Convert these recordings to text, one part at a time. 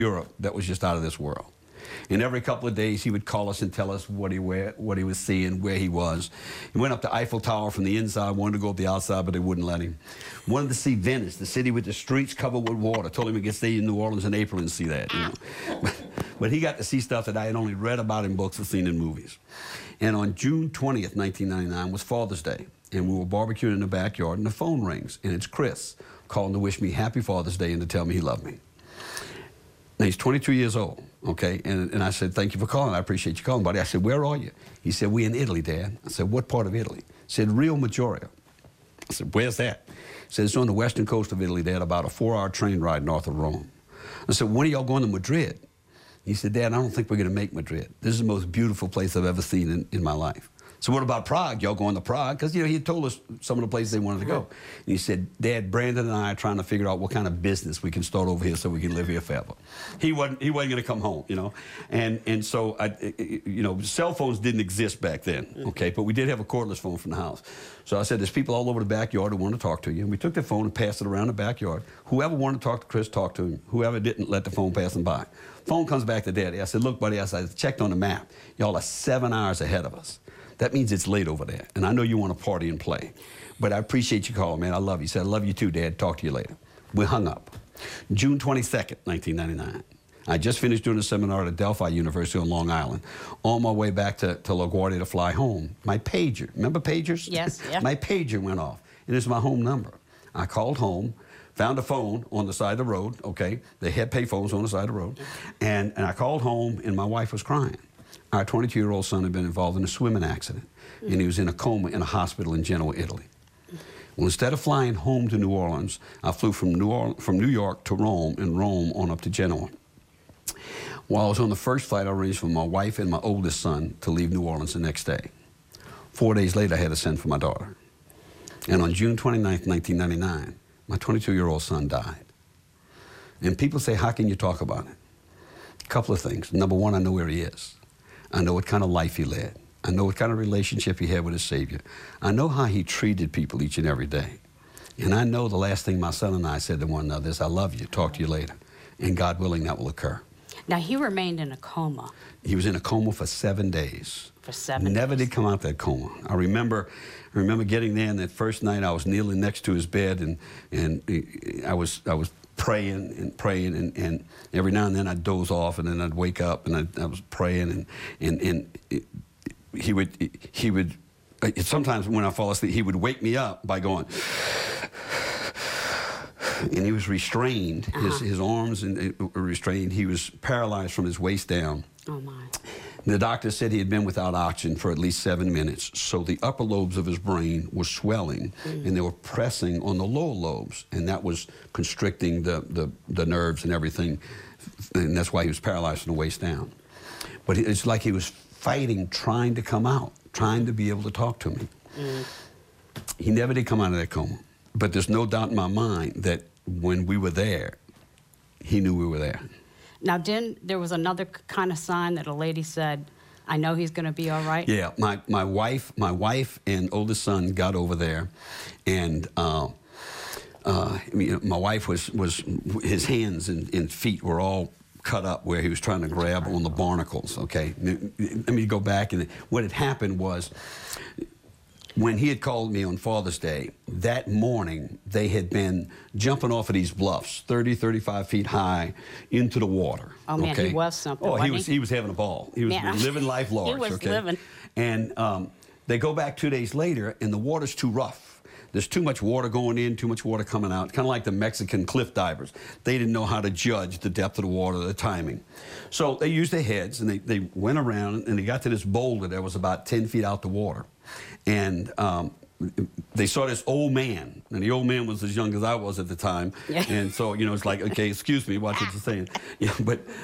Europe that was just out of this world. And every couple of days, he would call us and tell us what he was seeing, where he was. He went up to Eiffel Tower from the inside, wanted to go up the outside, but they wouldn't let him. Wanted to see Venice, the city with the streets covered with water. Told him he could stay in New Orleans in April and see that, you know. But he got to see stuff that I had only read about in books or seen in movies. And on June 20th, 1999 was Father's Day. And we were barbecuing in the backyard, and the phone rings, and it's Chris calling to wish me Happy Father's Day and to tell me he loved me. Now, he's 22 years old, okay? And I said, thank you for calling. I appreciate you calling, buddy. I said, where are you? He said, we're in Italy, Dad. I said, what part of Italy? He said, Rio Maggiore. I said, where's that? He said, it's on the western coast of Italy, Dad, about a 4-hour train ride north of Rome. I said, when are y'all going to Madrid? He said, Dad, I don't think we're going to make Madrid. This is the most beautiful place I've ever seen in my life. So what about Prague? Y'all going to Prague? Because, you know, he had told us some of the places they wanted to go. And he said, Dad, Brandon and I are trying to figure out what kind of business we can start over here so we can live here forever. He wasn't going to come home, you know. And so, you know, cell phones didn't exist back then, okay? But we did have a cordless phone from the house. So I said, there's people all over the backyard who want to talk to you. And we took the phone and passed it around the backyard. Whoever wanted to talk to Chris, talked to him. Whoever didn't, let the phone pass him by. Phone comes back to Daddy. I said, look, buddy, I checked on the map. Y'all are 7 hours ahead of us. That means it's late over there. And I know you want to party and play. But I appreciate you calling, man. I love you. He said, I love you too, Dad. Talk to you later. We hung up. June 22nd, 1999. I just finished doing a seminar at Delphi University on Long Island. On my way back to LaGuardia to fly home, my pager, remember pagers? Yes, yeah. My pager went off. And it's my home number. I called home, found a phone on the side of the road, okay? They had pay phones on the side of the road. And I called home, and my wife was crying. Our 22-year-old son had been involved in a swimming accident, and he was in a coma in a hospital in Genoa, Italy. Well, instead of flying home to New Orleans, I flew from New York to Rome, and Rome on up to Genoa. While I was on the first flight, I arranged for my wife and my oldest son to leave New Orleans the next day. 4 days later, I had to send for my daughter. And on June 29th, 1999, my 22-year-old son died. And people say, how can you talk about it? A couple of things. Number one, I know where he is. I know what kind of life he led. I know what kind of relationship he had with his Savior. I know how he treated people each and every day. And I know the last thing my son and I said to one another is, I love you, talk to you later. And God willing, that will occur. Now, he remained in a coma. He was in a coma for 7 days. For 7 days. Never did come out that coma. I remember getting there, and that first night I was kneeling next to his bed, and I was praying and every now and then I'd doze off, and then I'd wake up, and I was praying, and he would sometimes when I fall asleep, he would wake me up by going, and he was restrained. His arms were restrained. He was paralyzed from his waist down. Oh my. The doctor said he had been without oxygen for at least 7 minutes, so the upper lobes of his brain were swelling, and they were pressing on the lower lobes, and that was constricting the nerves and everything, and that's why he was paralyzed from the waist down. But it's like he was fighting, trying to come out, trying to be able to talk to me. He never did come out of that coma, but there's no doubt in my mind that when we were there, he knew we were there. Now, there was another kind of sign that a lady said, I know he's going to be all right? Yeah, my wife and oldest son got over there, and my wife was his hands and feet were all cut up where he was trying to grab on the barnacles, okay? Let me go back, and what had happened was, when he had called me on Father's Day, that morning, they had been jumping off of these bluffs, 30, 35 feet high, into the water. Oh, man, okay? he was something, Oh, wasn't he was having a ball. He was living life large, He was okay? living. And they go back 2 days later, and the water's too rough. There's too much water going in, too much water coming out, kind of like the Mexican cliff divers. They didn't know how to judge the depth of the water, the timing. So they used their heads, and they went around, and they got to this boulder that was about 10 feet out the water. And they saw this old man, and the old man was as young as I was at the time. Yeah. And so, you know, it's like, okay, excuse me, watch what you're saying. Yeah,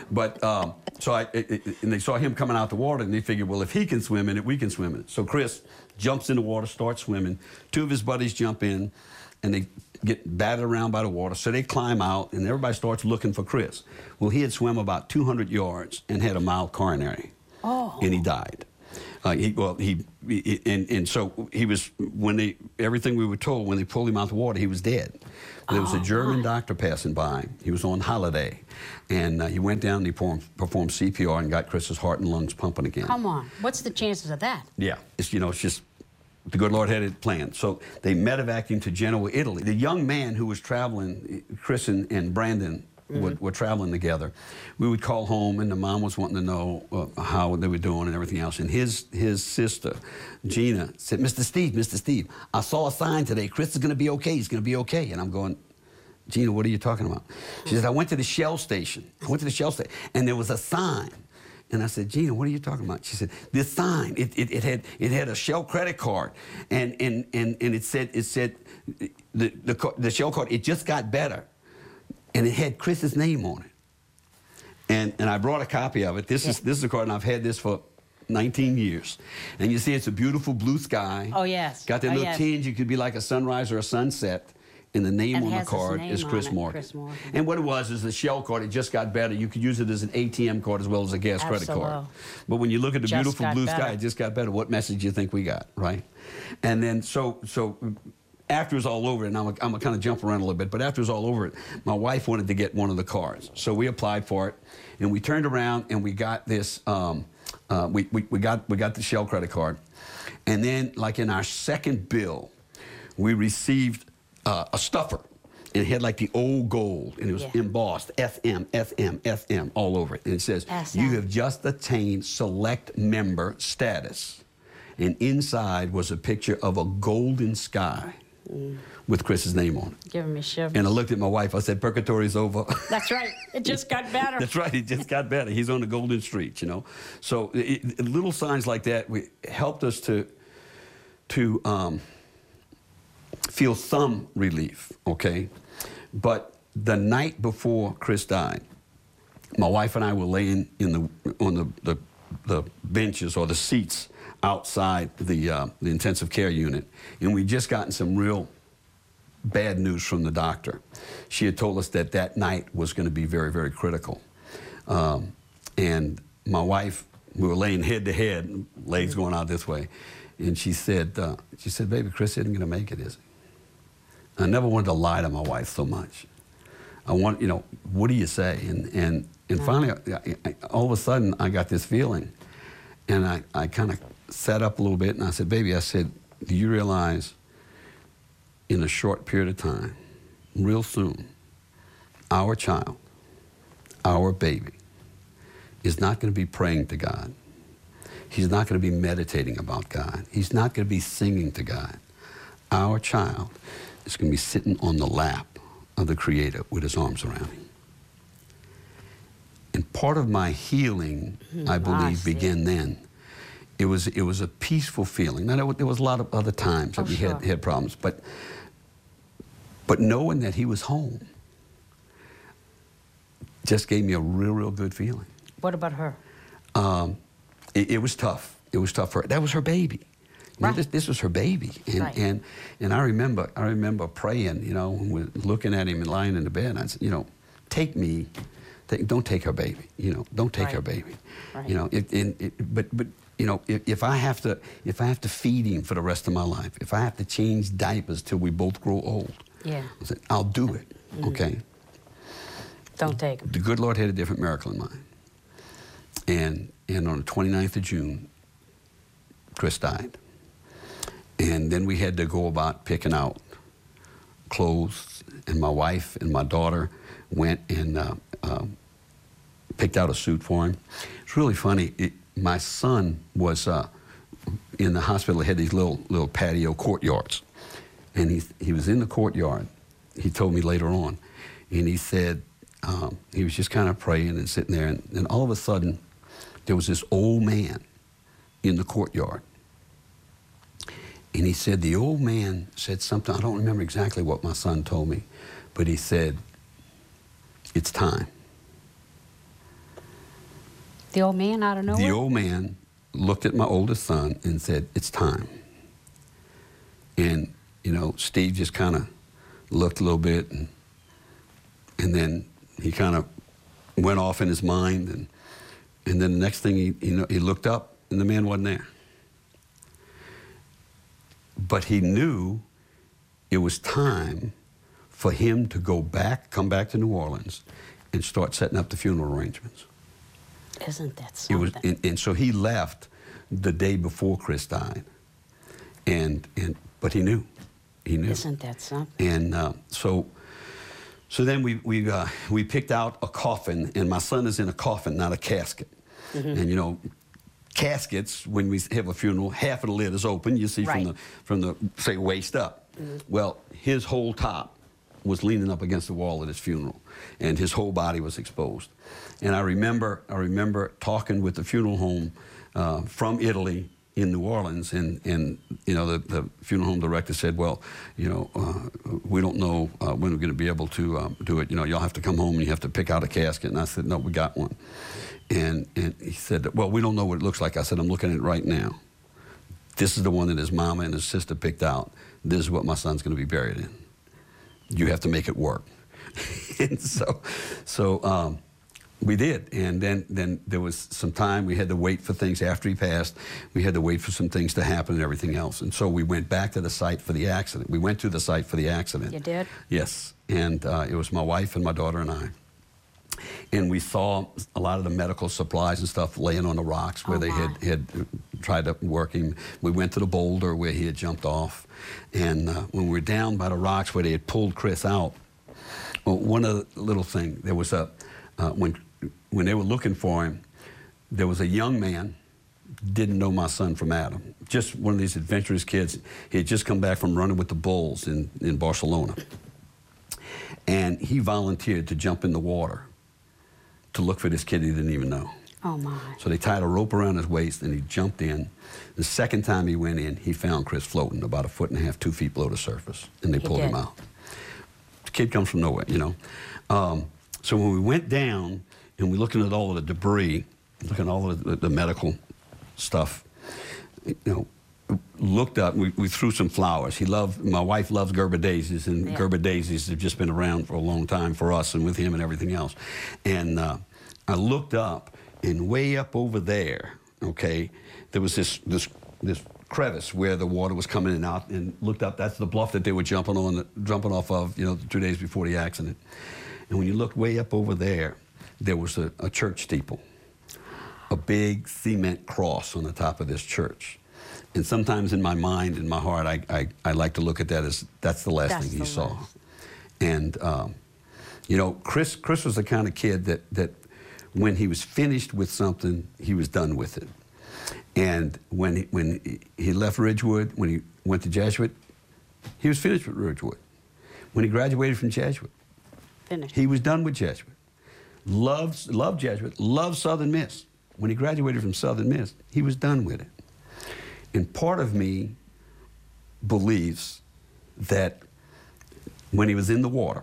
and they saw him coming out the water, and they figured, well, if he can swim in it, we can swim in it. So Chris jumps in the water, starts swimming. 2 of his buddies jump in, and they get battered around by the water. So they climb out, and everybody starts looking for Chris. Well, he had swum about 200 yards and had a mild coronary. Oh. And he died. And so he was, everything we were told, when they pulled him out of the water, he was dead. There was a German doctor passing by. He was on holiday. And he went down and he performed CPR and got Chris's heart and lungs pumping again. Come on. What's the chances of that? Yeah. It's just, the good Lord had it planned. So they medevaced him to Genoa, Italy. The young man who was traveling, Chris and Brandon, were traveling together. We would call home, and the mom was wanting to know how they were doing and everything else. And his sister, Gina, said, Mr. Steve, I saw a sign today. Chris is going to be okay. He's going to be okay. And I'm going, Gina, what are you talking about? She says, I went to the Shell station. And there was a sign. And I said, Gina, what are you talking about? She said, this sign, it had a Shell credit card. And it said the Shell card, it just got better. And it had Chris's name on it. And I brought a copy of it. This is a card, and I've had this for 19 years. And you see it's a beautiful blue sky. Oh, yes. Got that little tinge. It could be like a sunrise or a sunset. And the name on the card is Chris Morgan. And what it was is the Shell card, it just got better. You could use it as an ATM card as well as a gas credit card. But when you look at the beautiful blue sky, it just got better. What message do you think we got, right? And then so after it was all over, and I'm going to kind of jump around a little bit, but after it was all over, my wife wanted to get one of the cards. So we applied for it, and we turned around and we got this, we got the Shell credit card. And then, like in our second bill, we received a stuffer. And it had like the old gold, and it was embossed, FM, FM, FM, all over it. And it says, you have just attained select member status. And inside was a picture of a golden sky with Chris's name on it. Giving me shivers. And I looked at my wife. I said, purgatory's over. That's right. It just got better. That's right. It just got better. He's on the golden street, you know. So little signs like that helped us to feel some relief, okay? But the night before Chris died, my wife and I were laying on the benches or the seats outside the intensive care unit, and we'd just gotten some real bad news from the doctor. She had told us that night was going to be very, very critical. And my wife, we were laying head to head, legs going out this way, and she said, baby, Chris isn't going to make it, is he? I never wanted to lie to my wife so much. I want, what do you say? And finally, all of a sudden, I got this feeling, and I kind of sat up a little bit, and I said, baby, do you realize in a short period of time, real soon, our child, our baby, is not going to be praying to God. He's not going to be meditating about God. He's not going to be singing to God. Our child is going to be sitting on the lap of the Creator with his arms around him. And part of my healing, I believe, began then. It was a peaceful feeling. Now, there was a lot of other times that we had problems, but knowing that he was home just gave me a real, real good feeling. What about her? It was tough. It was tough for her. That was her baby. Right. This was her baby, and I remember praying, when we're looking at him and lying in the bed. And I said, don't take her baby, don't take her baby, right. But if I have to feed him for the rest of my life, if I have to change diapers till we both grow old, I said, I'll do it, okay? Don't take him. The good Lord had a different miracle in mind, and on the 29th of June, Chris died. And then we had to go about picking out clothes, and my wife and my daughter went and picked out a suit for him. It's really funny. My son was in the hospital. They had these little patio courtyards, and he was in the courtyard. He told me later on, and he said he was just kind of praying and sitting there, and all of a sudden there was this old man in the courtyard. And he said, the old man said something, I don't remember exactly what my son told me, but he said, it's time. The old man out of nowhere? The old man looked at my oldest son and said, it's time. And, Steve just kind of looked a little bit, and then he kind of went off in his mind, and then the next thing he looked up, and the man wasn't there. But he knew it was time for him to come back to New Orleans and start setting up the funeral arrangements. Isn't that something? And so he left the day before Chris died. But he knew. He knew. Isn't that something? And so then we picked out a coffin, and my son is in a coffin, not a casket. Mm-hmm. And you know, caskets, when we have a funeral, half of the lid is open. You see right. from the say waist up. Mm-hmm. Well, his whole top was leaning up against the wall at his funeral, and his whole body was exposed. And I remember talking with the funeral home from Italy in New Orleans, and you know, the funeral home director said, well, you know, we don't know when we're going to be able to do it. You know, y'all have to come home and you have to pick out a casket. And I said, no, we got one. And he said, well, we don't know what it looks like. I said, I'm looking at it right now. This is the one that his mama and his sister picked out. This is what my son's going to be buried in. You have to make it work. And so we did, and then there was some time. We had to wait for things after he passed. We had to wait for some things to happen and everything else. And so we went back to the site for the accident. We went to the site for the accident. You did? Yes, and it was my wife and my daughter and I. And we saw a lot of the medical supplies and stuff laying on the rocks where they had tried to work him. We went to the boulder where he had jumped off. And when we were down by the rocks where they had pulled Chris out, well, one of the little things, there was a, when they were looking for him, there was a young man, didn't know my son from Adam, just one of these adventurous kids. He had just come back from running with the bulls in Barcelona. And he volunteered to jump in the water to look for this kid he didn't even know. Oh, my. So they tied a rope around his waist, and he jumped in. The second time he went in, he found Chris floating about 1.5 feet, 2 feet below the surface, and they pulled him out. The kid comes from nowhere, you know. So when we went down, and we're looking at all of the debris, looking at all of the medical stuff, you know, looked up, we threw some flowers. My wife loves Gerber daisies, and Gerber daisies have just been around for a long time for us and with him and everything else. And I looked up, and way up over there, okay, there was this crevice where the water was coming in and out, and looked up, that's the bluff that they were jumping off of, you know, 2 days before the accident. And when you looked way up over there, there was a church steeple, a big cement cross on the top of this church. And sometimes in my mind, in my heart, I like to look at that as that's the last thing he saw. And, you know, Chris was the kind of kid that when he was finished with something, he was done with it. And when he left Ridgewood, when he went to Jesuit, he was finished with Ridgewood. When he graduated from Jesuit, finished. He was done with Jesuit. Loved Jesuit, loved Southern Miss. When he graduated from Southern Miss, he was done with it. And part of me believes that when he was in the water,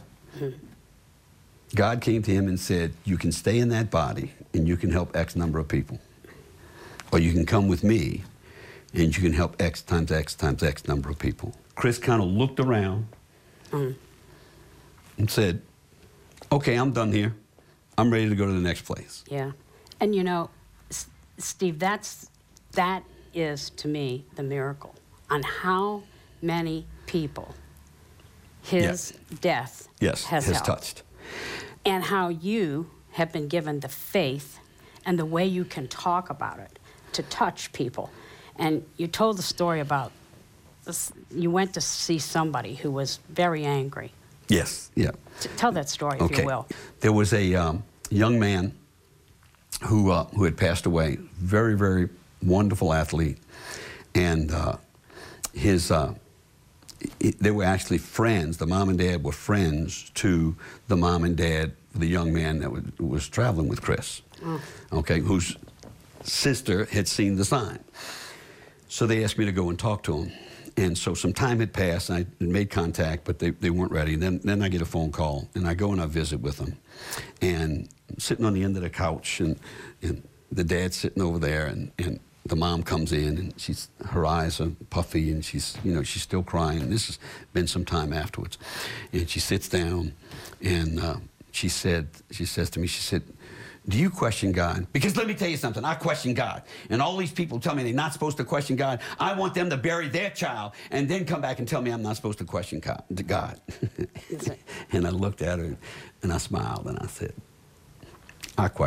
God came to him and said, you can stay in that body and you can help X number of people. Or you can come with me and you can help X times X times X number of people. Chris kind of looked around and said, okay, I'm done here. I'm ready to go to the next place. Yeah. And you know, Steve, that is to me the miracle on how many people his death has helped. Touched. And how you have been given the faith and the way you can talk about it to touch people. And you told the story about this, you went to see somebody who was very angry. Yes, yeah. Tell that story, if you will. There was a young man who had passed away, very, very wonderful athlete. And they were actually friends. The mom and dad were friends to the mom and dad, the young man that was traveling with Chris, okay, whose sister had seen the sign. So they asked me to go and talk to him. And so some time had passed, and I made contact, but they weren't ready. And then I get a phone call, and I go and I visit with them. And I'm sitting on the end of the couch, and the dad's sitting over there, and the mom comes in, and her eyes are puffy, and she's still crying. This has been some time afterwards. And she sits down, and she says to me, she said, do you question God? Because let me tell you something, I question God. And all these people tell me they're not supposed to question God. I want them to bury their child and then come back and tell me I'm not supposed to question God. And I looked at her and I smiled and I said, I question